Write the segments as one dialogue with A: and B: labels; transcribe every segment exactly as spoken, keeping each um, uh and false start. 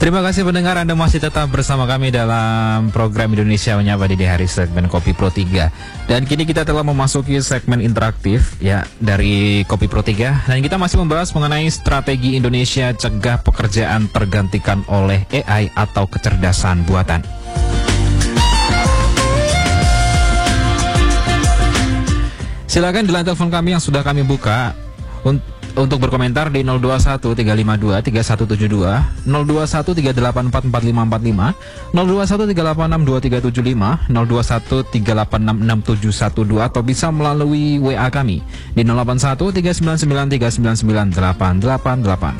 A: Terima kasih pendengar, Anda masih tetap bersama kami dalam program Indonesia Menyapa di hari segmen Kopi Pro tiga. Dan kini kita telah memasuki segmen interaktif ya dari Kopi Pro tiga. Dan kita masih membahas mengenai strategi Indonesia cegah pekerjaan tergantikan oleh A I atau kecerdasan buatan. Silakan di line telepon kami yang sudah kami buka untuk berkomentar di nol dua satu tiga lima dua tiga satu tujuh dua, nol dua satu tiga delapan empat empat lima empat lima, nol dua satu tiga delapan enam dua tiga tujuh lima, nol dua satu tiga delapan enam enam tujuh satu dua, atau bisa melalui W A kami di nol delapan satu tiga sembilan sembilan tiga sembilan sembilan delapan delapan delapan.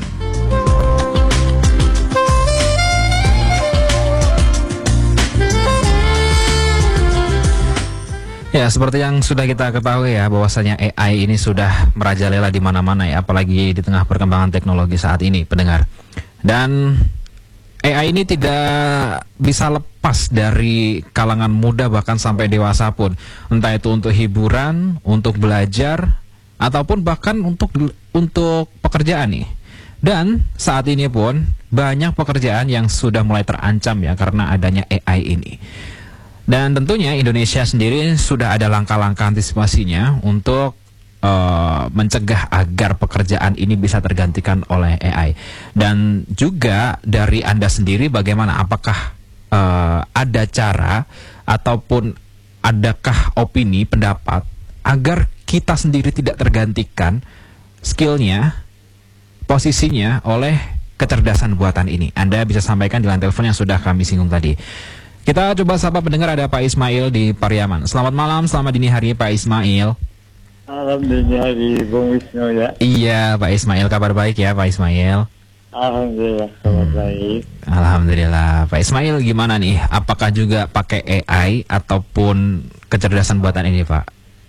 A: Ya, seperti yang sudah kita ketahui ya, bahwasanya A I ini sudah merajalela di mana-mana ya, apalagi di tengah perkembangan teknologi saat ini, pendengar. Dan A I ini tidak bisa lepas dari kalangan muda bahkan sampai dewasa pun, entah itu untuk hiburan, untuk belajar, ataupun bahkan untuk untuk pekerjaan nih. Dan saat ini pun banyak pekerjaan yang sudah mulai terancam ya karena adanya A I ini. Dan tentunya Indonesia sendiri sudah ada langkah-langkah antisipasinya untuk uh, mencegah agar pekerjaan ini bisa tergantikan oleh A I. Dan juga dari Anda sendiri bagaimana? Apakah uh, ada cara ataupun adakah opini, pendapat agar kita sendiri tidak tergantikan skillnya, posisinya oleh kecerdasan buatan ini? Anda bisa sampaikan di line telepon yang sudah kami singgung tadi. Kita coba sapa pendengar, ada Pak Ismail di Pariaman. Selamat malam, selamat dini hari Pak Ismail.
B: Alhamdulillah hari Bung Wisnu ya.
A: Iya Pak Ismail, kabar baik ya Pak Ismail?
B: Alhamdulillah kabar hmm. baik.
A: Alhamdulillah. Pak Ismail gimana nih? Apakah juga pakai A I ataupun kecerdasan buatan ini Pak?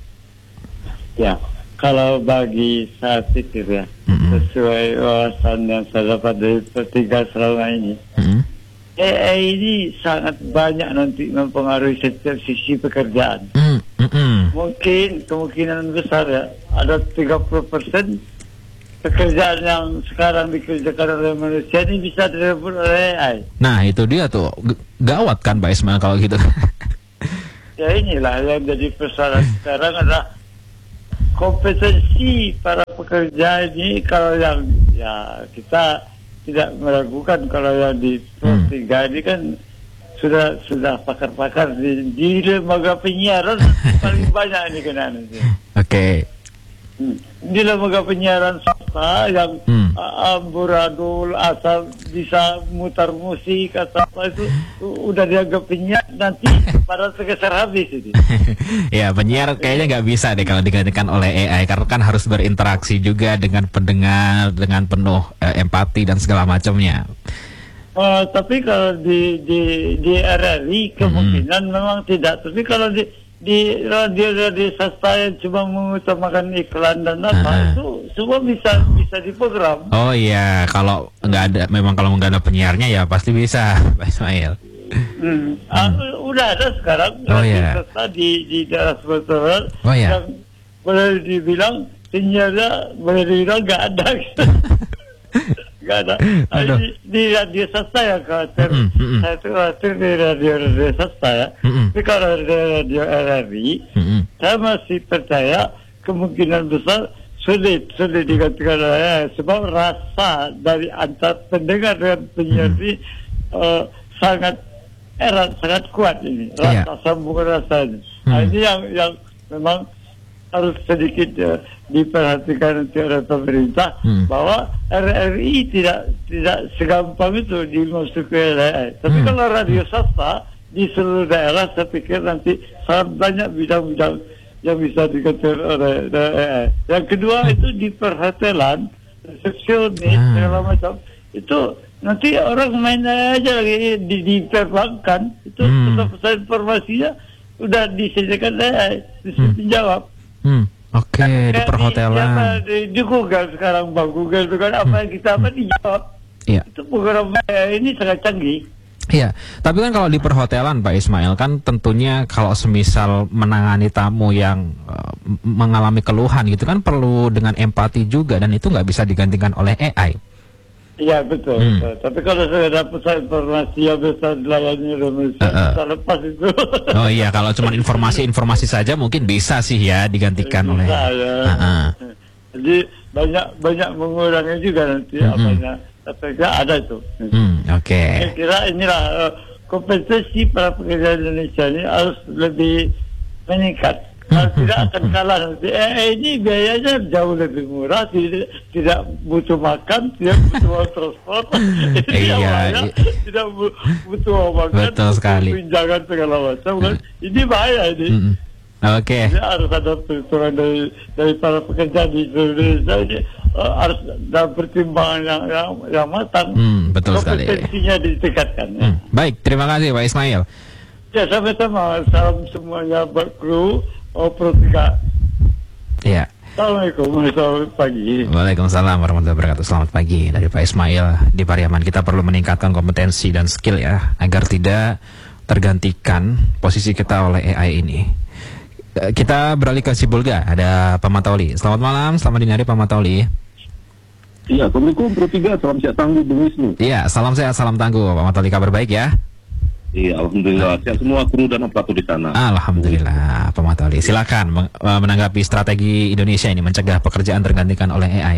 B: Ya, kalau bagi saya pikir ya, mm-hmm. sesuai wawasan yang saya dapat dari pertiga selama ini, mm-hmm. A I ini sangat banyak nanti mempengaruhi setiap sisi pekerjaan. Mm, mm, mm. Mungkin kemungkinan besar ya, ada tiga puluh persen pekerjaan yang sekarang dikerjakan oleh manusia ini bisa direbut oleh A I.
A: Nah itu dia tuh, G- gawat kan Pak Ismail kalau gitu.
B: Ya inilah yang jadi persoalan sekarang adalah kompetensi para pekerja ini. Kalau yang ya kita tidak meragukan kalau yang di Pro tiga ini kan sudah sudah pakar-pakar di, di lembaga penyiaran paling banyak ini kenaan itu. Oke.
A: Okay.
B: Hmm. Di lembaga penyiaran swasta yang hmm. uh, amburadul asal bisa mutar musik atau apa itu uh, udah dianggap penyiar, nanti pada tergeser habis itu.
A: Ya penyiar kayaknya nggak bisa deh kalau digantikan oleh A I, karena kan harus berinteraksi juga dengan pendengar dengan penuh uh, empati dan segala macamnya.
B: Uh, tapi kalau di di di R R I kemungkinan hmm. memang tidak. Tapi kalau di di radio-radio swasta yang cuma mengutamakan iklan dan apa uh-huh. itu semua bisa bisa diprogram.
A: Oh iya, kalau nggak ada, memang kalau nggak ada penyiarnya ya pasti bisa, Pak Ismail.
B: Hmm. hmm. Uh, udah ada sekarang
A: oh,
B: radio
A: yeah.
B: swasta di di daerah Sumatera
A: oh, yeah.
B: yang boleh dibilang penyiarnya boleh dibilang nggak ada. Nggak ada. Di, di radio swasta ya khawatir. Mm -hmm. Saya itu khawatir di radio-radio swasta ya. Mm -hmm. Tapi kalau di radio R R I, mm -hmm. saya masih percaya kemungkinan besar sulit sulit digantikan oleh, sebab rasa dari antar pendengar dengan penyiar mm -hmm. ini uh, sangat erat, sangat kuat ini. Rasa yeah. sambungan rasanya. Mm -hmm. Nah, ini yang yang memang harus sedikit uh, diperhatikan oleh pemerintah, hmm. bahwa R R I tidak tidak segampang itu dimasuki oleh A I. Tapi hmm. kalau radio swasta di seluruh daerah, saya pikir nanti sangat banyak bidang-bidang yang bisa digantikan oleh A I. Yang kedua itu di perhotelan, resepsionis, hmm. segala macam, itu nanti orang main aja lagi di, di perbankan, itu hmm. pesan informasinya udah disediakan A I, bisa hmm. dijawab.
A: Hmm, Oke, okay, di perhotelan.
B: Di, di Google sekarang, Bang, Google itu kan apa yang kita apa dijawab.
A: Iya.
B: Itu program ini sangat canggih.
A: Iya, tapi kan kalau di perhotelan Pak Ismail kan tentunya kalau semisal menangani tamu yang uh, mengalami keluhan gitu kan perlu dengan empati juga, dan itu nggak bisa digantikan oleh A I.
B: Iya betul,
A: Hmm.
B: betul. Tapi kalau saya dapat informasi yang bisa dilayani Indonesia,
A: Uh, uh.
B: saya lepas itu.
A: Oh iya, kalau cuma informasi-informasi saja mungkin bisa sih ya digantikan oleh.
B: Bisa, ya.
A: Uh-uh.
B: Jadi banyak banyak mengurangi juga nanti
A: Mm-mm.
B: apanya. Tapi ada itu.
A: Hmm, oke.
B: Saya kira inilah uh, kompensasi para pekerja Indonesia ini harus lebih meningkat. Kalau tidak akan kalah nanti. Eh, ini biayanya jauh lebih murah, tidak tidak butuh makan, tidak butuh uang transport,
A: Iya,
B: tidak,
A: i-
B: tidak bu- butuh uang makan,
A: Betul
B: butuh
A: sekali.
B: tunjangan segala macam. Kan? Ini bahaya ini.
A: Mm-mm. Oke.
B: Jadi harus ada perhitungan dari dari para pekerja di Indonesia ini uh, harus dalam pertimbangan yang yang, yang matang.
A: Hmm, betul sekali.
B: Kompetensinya ditingkatkan. Ya.
A: Hmm, Baik, terima kasih Pak Ismail.
B: Ya sama-sama. Salam semuanya buat kru O Pro tiga.
A: Ya.
B: Assalamualaikum, selamat pagi.
A: Waalaikumsalam warahmatullahi wabarakatuh. Selamat pagi dari Pak Ismail di Pariaman. Kita perlu meningkatkan kompetensi dan skill ya, agar tidak tergantikan posisi kita oleh A I ini. Eh, Kita beralih ke Sibulga. Ada Pak Matauli. Selamat malam, selamat dini hari Pak Matauli.
C: Iya, Assalamualaikum Pro tiga, salam sehat tangguh Bung Wisnu.
A: Iya, salam sehat, salam tangguh Pak Matauli. Kabar baik ya?
C: Iya, Alhamdulillah, sehat semua kru dan operator di sana.
A: Alhamdulillah Pak Matauli. Silakan meng- eh, menanggapi strategi Indonesia ini mencegah pekerjaan tergantikan oleh A I.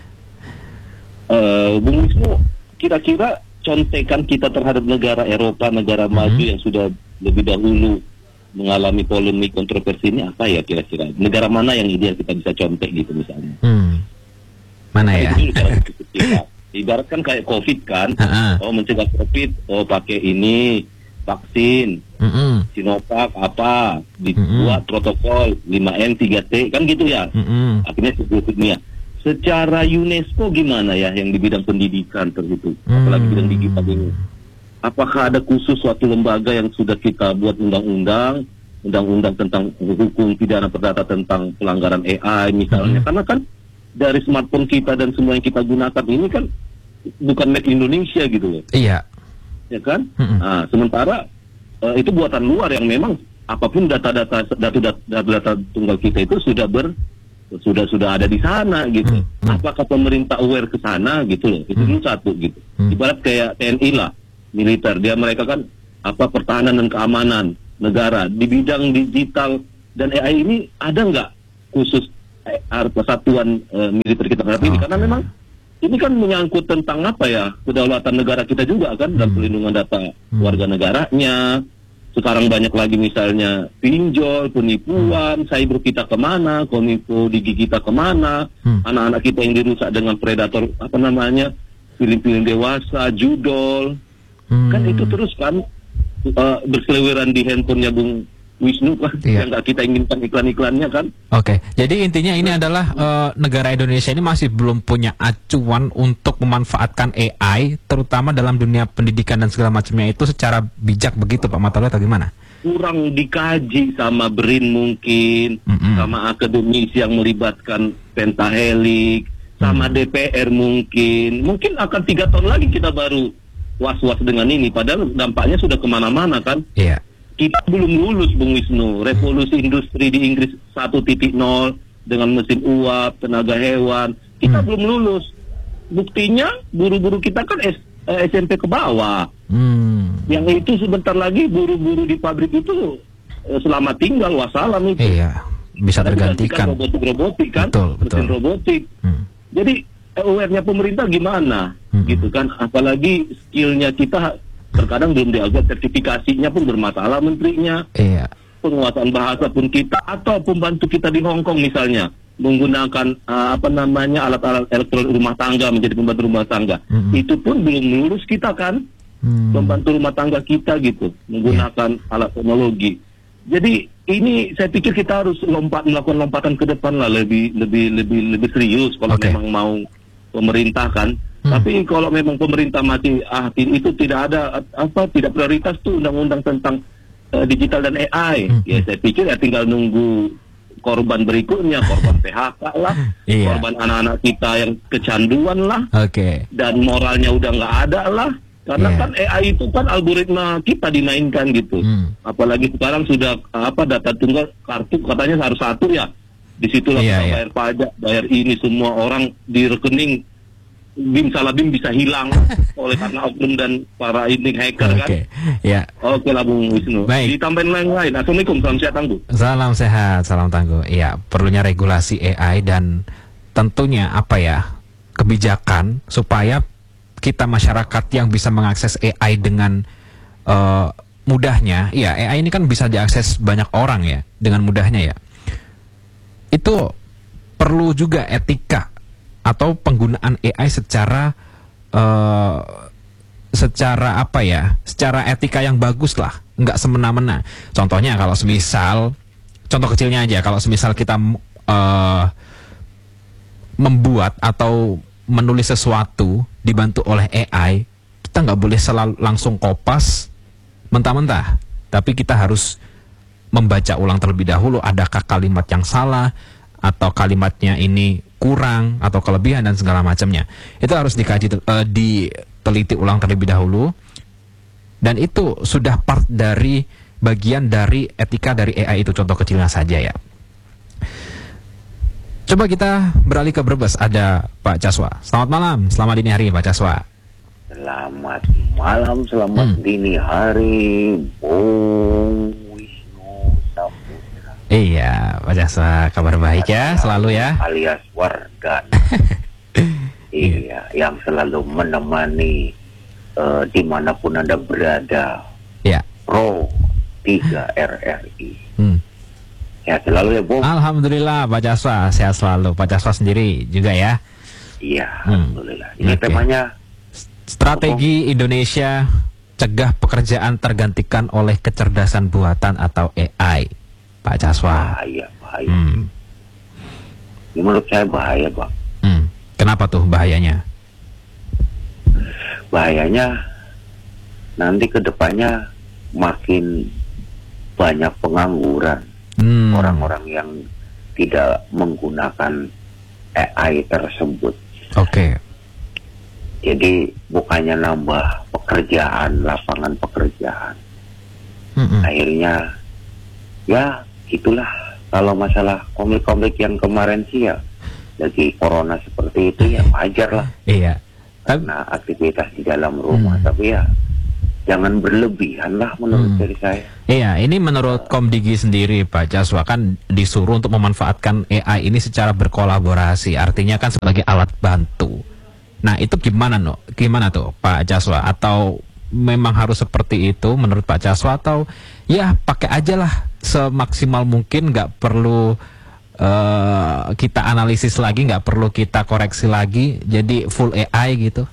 C: Eh, Bung Wisnu, kira-kira contekan kita terhadap negara Eropa, negara maju yang sudah lebih dahulu mengalami polemik kontroversi ini apa ya kira-kira? Negara mana yang ideal kita bisa contek gitu misalnya?
A: Hmm. Mana ya?
C: Itu cara berpikir kita. Ibaratkan kayak COVID kan,
A: Ha-ha.
C: oh mencegah COVID, oh pakai ini, vaksin,
A: Mm-mm.
C: Sinovac apa, dibuat protokol lima M tiga T, kan gitu ya.
A: Mm-mm.
C: Akhirnya seluruh dunia. Secara UNESCO gimana ya yang di bidang pendidikan terhitung,
A: Hmm.
C: apalagi bidang digital ini? Apakah ada khusus suatu lembaga yang sudah kita buat undang-undang, undang-undang tentang hukum pidana perdata tentang pelanggaran A I misalnya?
A: Hmm.
C: Karena kan dari smartphone kita dan semua yang kita gunakan ini kan bukan made in Indonesia gitu loh,
A: Iya.
C: ya kan?
A: Mm-mm.
C: Nah, sementara eh, itu buatan luar yang memang apapun data-data data-data tunggal kita itu sudah ber sudah sudah ada di sana gitu.
A: Hmm, hmm.
C: Apakah pemerintah aware ke sana gitu loh? Itu dulu satu gitu.
A: Hmm.
C: Ibarat kayak T N I lah, militer, dia mereka kan apa pertahanan dan keamanan negara di bidang digital dan A I ini ada nggak khusus eh, persatuan eh, militer kita terhadap ini?
A: Oh.
C: Karena memang ini kan menyangkut tentang apa ya, kedaulatan negara kita juga kan, dan
A: Hmm.
C: pelindungan data
A: Hmm.
C: warga negaranya. Sekarang banyak lagi misalnya pinjol, penipuan, cyber kita kemana, kominfo digi kita kemana,
A: Hmm.
C: anak-anak kita yang dirusak dengan predator apa namanya, film-film dewasa, judol,
A: Hmm.
C: kan itu terus kan uh, berseliweran di handphonenya Bung Wisnu kan,
A: Iya.
C: yang nggak kita inginkan iklan-iklannya kan.
A: Oke, jadi intinya ini adalah eh, negara Indonesia ini masih belum punya acuan untuk memanfaatkan A I, terutama dalam dunia pendidikan dan segala macamnya itu secara bijak begitu Pak Matauli atau gimana?
C: Kurang dikaji sama BRIN mungkin,
A: Mm-mm.
C: sama akademisi yang melibatkan pentahelik, sama
A: Mm.
C: D P R mungkin. Mungkin akan tiga tahun lagi kita baru was-was dengan ini, padahal dampaknya sudah kemana-mana kan.
A: Iya.
C: Kita belum lulus Bung Wisnu. Revolusi industri di Inggris satu titik nol dengan mesin uap, tenaga hewan. Kita
A: Hmm.
C: belum lulus. Buktinya buru-buru kita kan S, eh, S M P ke bawah.
A: Hmm.
C: Yang itu sebentar lagi buru-buru di pabrik itu eh, selamat tinggal, wassalam itu.
A: Iya, bisa tergantikan.
C: Robotik-robotik kan,
A: Betul,
C: mesin
A: betul.
C: robotik.
A: Hmm.
C: Jadi eh, aware-nya pemerintah gimana,
A: Hmm.
C: gitu kan? Apalagi skillnya kita terkadang belum diajar, sertifikasinya pun bermasalah menterinya,
A: Iya.
C: penguasaan bahasa pun kita, atau pembantu kita di Hong Kong misalnya menggunakan uh, apa namanya alat-alat elektronik rumah tangga menjadi pembantu rumah tangga,
A: Hmm.
C: itu pun belum lulus kita kan,
A: Hmm.
C: pembantu rumah tangga kita gitu menggunakan alat teknologi. Jadi ini saya pikir kita harus lompat melakukan lompatan ke depan lah, lebih lebih lebih lebih serius kalau
A: Oke.
C: memang mau pemerintah kan.
A: Hmm.
C: Tapi kalau memang pemerintah masih ah itu tidak ada apa tidak prioritas tuh undang-undang tentang eh, digital dan A I.
A: Hmm.
C: Ya saya pikir ya tinggal nunggu korban berikutnya, korban P H K lah,
A: Iya.
C: korban anak-anak kita yang kecanduan lah,
A: Oke.
C: dan moralnya udah nggak ada lah. Karena
A: Iya.
C: kan A I itu kan algoritma kita dimainkan gitu.
A: Hmm.
C: Apalagi sekarang sudah apa data tunggal kartu katanya harus satu ya. Disitulah
A: Iya,
C: kita
A: iya.
C: bayar pajak, bayar ini semua orang di rekening BIM salah BIM bisa hilang oleh karena oknum dan para ini hacker kan.
A: Oke, ya.
C: Oke lah Bung Wisnu.
A: Baik.
C: Ditambahin lain lain. Assalamualaikum, salam sehat tangguh.
A: Salam sehat, salam tangguh. Iya, perlunya regulasi A I dan tentunya apa ya, kebijakan supaya kita masyarakat yang bisa mengakses A I dengan uh, mudahnya. Iya, A I ini kan bisa diakses banyak orang ya dengan mudahnya ya. Itu perlu juga etika atau penggunaan A I secara uh, secara apa ya, secara etika yang bagus lah, nggak semena-mena. Contohnya kalau semisal, contoh kecilnya aja, kalau semisal kita uh, membuat atau menulis sesuatu dibantu oleh A I, kita nggak boleh selalu langsung kopas mentah-mentah, tapi kita harus membaca ulang terlebih dahulu, adakah kalimat yang salah atau kalimatnya ini kurang atau kelebihan dan segala macamnya. Itu harus dikaji, uh, diteliti ulang terlebih dahulu, dan itu sudah part dari bagian dari etika dari A I itu, contoh kecilnya saja ya. Coba kita beralih ke Brebes, ada Pak Caswa. Selamat malam, selamat dini hari Pak Caswa.
D: Selamat malam, selamat hmm. dini hari, Bung Wisnu Saputra.
A: Iya, Pak Caswa, kabar baik ya, selalu ya.
D: Alias Wardan. Iya, yang selalu menemani uh, dimanapun Anda berada.
A: Iya.
D: Pro tiga R R I.
A: Hmm.
D: Sehat selalu ya, Bung.
A: Alhamdulillah, Pak Caswa, sehat selalu. Pak Caswa sendiri juga ya.
D: Iya,
A: hmm.
D: alhamdulillah. Ini
A: okay.
D: temanya
A: strategi Indonesia cegah pekerjaan tergantikan oleh kecerdasan buatan atau A I, Pak Caswa.
D: Bahaya, bahaya.
A: Hmm.
D: Ini menurut saya bahaya, Pak.
A: Hmm. Kenapa tuh bahayanya?
D: Bahayanya nanti ke depannya makin banyak pengangguran.
A: Hmm.
D: Orang-orang yang tidak menggunakan A I tersebut.
A: Oke. Okay.
D: Jadi bukannya nambah pekerjaan, lapangan pekerjaan. Mm-mm. Akhirnya ya itulah, kalau masalah konflik-konflik yang kemarin sih ya lagi corona seperti itu ya wajar lah.
A: Iya.
D: Karena aktivitas di dalam rumah, hmm. tapi ya jangan berlebihan lah menurut hmm. dari saya.
A: Iya, ini menurut Komdigi sendiri Pak Caswa kan disuruh untuk memanfaatkan A I ini secara berkolaborasi, artinya kan sebagai alat bantu. Nah itu gimana no? Gimana tuh Pak Caswa? Atau memang harus seperti itu menurut Pak Caswa, atau ya pakai aja lah semaksimal mungkin, nggak perlu uh, kita analisis lagi, nggak perlu kita koreksi lagi, jadi full A I gitu?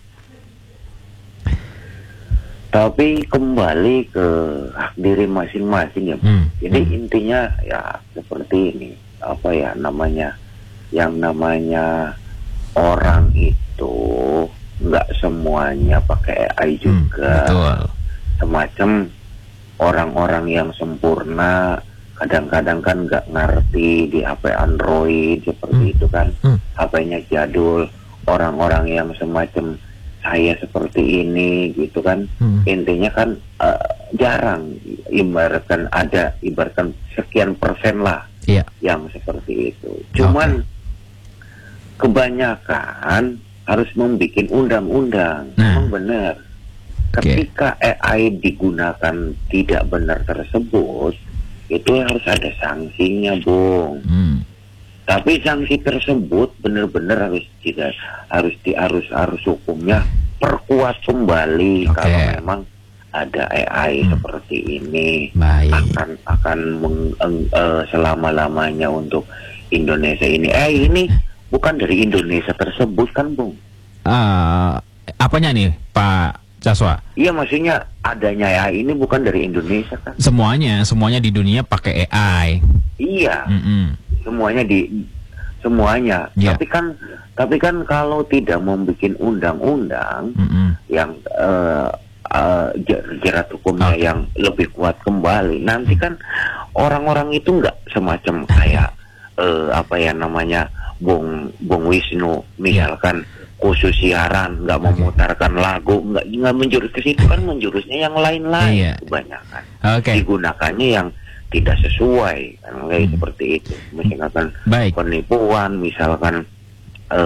D: Tapi kembali ke hak diri masing-masing ya. Hmm. Jadi hmm. intinya ya seperti ini, apa ya namanya, yang namanya orang itu nggak semuanya pakai A I juga. Hmm, betul. Semacam orang-orang yang sempurna kadang-kadang kan nggak ngerti di H P Android seperti hmm. itu kan. Hmm. H P-nya jadul. Orang-orang yang semacam saya seperti ini gitu kan. Hmm. Intinya kan uh, jarang, ibaratkan ada ibaratkan sekian persen lah yeah. yang seperti itu. Cuman okay. kebanyakan harus membuat undang-undang. Nah. Memang benar. Ketika okay. A I digunakan tidak benar tersebut, itu harus ada sanksinya, Bung. Hmm. Tapi sanksi tersebut benar-benar harus tidak harus di arus arus hukumnya perkuat kembali. Okay. Kalau memang ada A I hmm. seperti ini. Baik. akan akan meng, uh, selama-lamanya untuk Indonesia ini. Eh ini bukan dari Indonesia tersebut kan, Bung?
A: Uh, apanya nih, Pak Caswa?
D: Iya, maksudnya adanya A I ini bukan dari Indonesia kan?
A: Semuanya, semuanya di dunia pakai A I.
D: Iya.
A: Mm-mm.
D: Semuanya di semuanya. Yeah. Tapi kan tapi kan kalau tidak membuat undang-undang mm-hmm. yang uh, uh, jerat hukumnya okay. yang lebih kuat kembali, nanti kan orang-orang itu nggak semacam kayak uh, apa ya namanya Bung Bung Wisnu misalkan yeah. khusus siaran nggak okay. memutarkan lagu, nggak nggak menjurus ke situ kan, menjurusnya yang lain-lain yeah. kebanyakan. Okay. Digunakannya yang tidak sesuai kan, kayak hmm. seperti itu, misalkan Baik. penipuan, misalkan uh,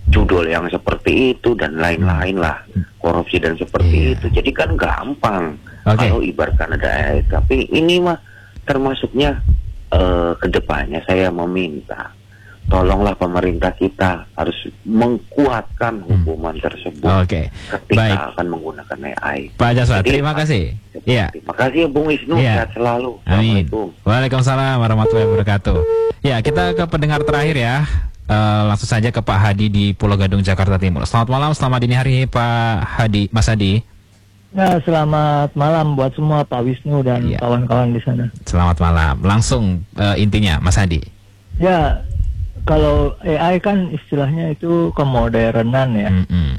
D: judul yang seperti itu dan lain-lain lah, korupsi dan seperti
A: Iya.
D: itu. Jadi kan gampang
A: Oke.
D: kalau ibaratkan ada A I. Tapi ini mah termasuknya eh, kedepannya saya meminta, tolonglah pemerintah kita harus mengkuatkan hukuman tersebut
A: Oke.
D: ketika
A: Baik.
D: akan menggunakan A I.
A: Pak Jaswa,
D: Jadi,
A: terima kasih. Iya.
D: Terima kasih ya Bung Wisnu,
A: Iya.
D: sehat selalu.
A: Amin.
D: Assalamualaikum.
A: Waalaikumsalam warahmatullahi wabarakatuh. Ya, kita ke pendengar terakhir ya. Eh, langsung saja ke Pak Hadi di Pulau Gadung, Jakarta Timur. Selamat malam, selamat dini hari Pak Hadi, Mas Hadi.
E: Ya, selamat malam buat semua Pak Wisnu dan
A: Iya.
E: kawan-kawan di sana.
A: Selamat malam. Langsung eh, intinya, Mas Hadi.
E: Ya, kalau A I kan istilahnya itu kemodernan ya.
A: Mm-mm.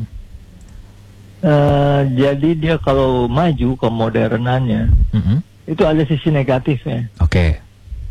E: Eh, jadi dia kalau maju kemodernannya
A: Mm-mm.
E: itu ada sisi negatifnya.
A: Oke.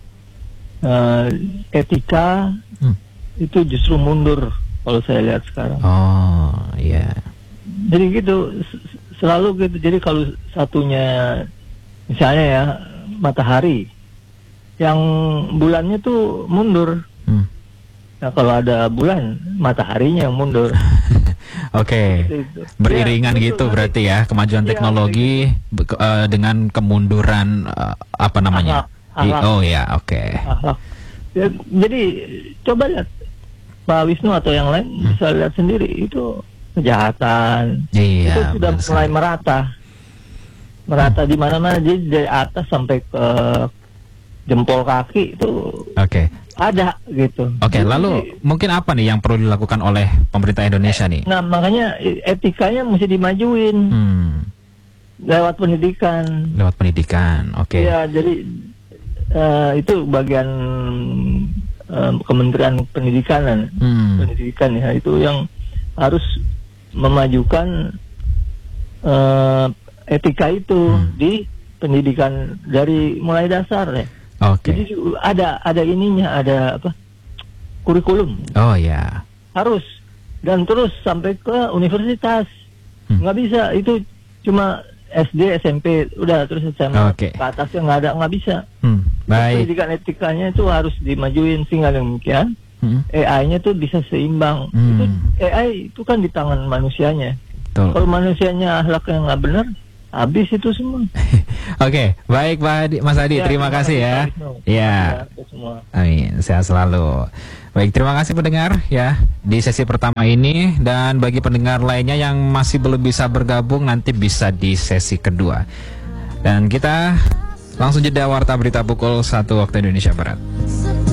E: Eh, etika
A: Hmm.
E: itu justru mundur kalau saya lihat sekarang.
A: Oh, iya.
E: Jadi gitu s- selalu gitu. Jadi kalau satunya misalnya ya matahari, yang bulannya tuh mundur.
A: Hmm.
E: Nah kalau ada bulan, mataharinya yang mundur.
A: Oke.
E: Gitu.
A: Beriringan
E: Ya,
A: gitu
E: betul,
A: berarti ya kemajuan
E: Iya,
A: teknologi be- ke- eh, dengan kemunduran eh, apa namanya?
E: Akhlak,
A: I-
E: akhlak.
A: oh ya, oke.
E: Akhlak. Ya, jadi coba lihat Pak Wisnu atau yang lain
A: Hmm.
E: bisa lihat sendiri itu kejahatan.
A: Iya,
E: itu sudah
A: benar
E: mulai
A: sekali.
E: merata, merata di mana-mana. Jadi dari atas sampai ke jempol kaki itu
A: Oke.
E: ada gitu.
A: Oke,
E: Jadi,
A: lalu mungkin apa nih yang perlu dilakukan oleh pemerintah Indonesia nih?
E: nah makanya etikanya mesti dimajuin
A: Hmm,
E: lewat pendidikan.
A: lewat pendidikan. Oke.
E: Ya, jadi eh, itu bagian eh, Kementerian Pendidikan,
A: Hmm,
E: pendidikan ya itu yang harus memajukan eh, etika itu
A: Hmm.
E: di pendidikan dari mulai dasar ya.
A: Oke.
E: Jadi ada ada ininya, ada apa? Kurikulum
A: Oh ya.
E: harus dan terus sampai ke universitas.
A: Hmm.
E: Nggak bisa itu cuma S D, S M P, udah terus S M A
A: Oke.
E: ke atasnya nggak ada, nggak bisa.
A: Hmm, baik.
E: Pendidikan etikanya itu harus dimajuin sehingga demikian
A: Hmm,
E: A I-nya tuh bisa seimbang.
A: Hmm.
E: Itu A I itu kan di tangan manusianya.
A: betul.
E: Kalau manusianya akhlaknya nggak benar, habis itu semua.
A: Oke, baik Pak Hadi, Mas Hadi,
E: Ya,
A: terima kasih ya.
E: Pak Wisnu.
A: Iya.
E: Ya, ke semua.
A: Amin, sehat selalu. Baik, terima kasih pendengar ya di sesi pertama ini, dan bagi pendengar lainnya yang masih belum bisa bergabung nanti bisa di sesi kedua. Dan kita langsung jeda warta berita pukul satu waktu Indonesia Barat.